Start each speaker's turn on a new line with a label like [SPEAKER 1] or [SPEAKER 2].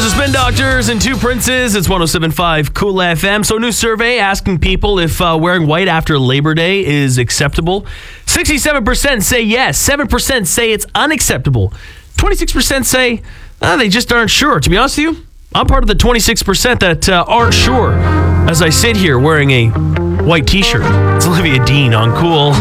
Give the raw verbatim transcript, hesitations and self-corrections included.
[SPEAKER 1] There's the Spin Doctors and Two Princes. It's one oh seven point five Cool F M. So, a new survey asking people if uh, wearing white after Labor Day is acceptable. sixty-seven percent say yes. seven percent say it's unacceptable. twenty-six percent say uh, they just aren't sure. To be honest with you, I'm part of the twenty-six percent that uh, aren't sure as I sit here wearing a white t-shirt. It's Olivia Dean on Cool.